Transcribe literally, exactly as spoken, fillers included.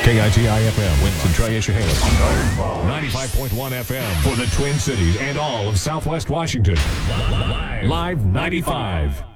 K I T I F M, Winston Chehalis. ninety-five point one F M for the Twin Cities and all of Southwest Washington. Live ninety-five.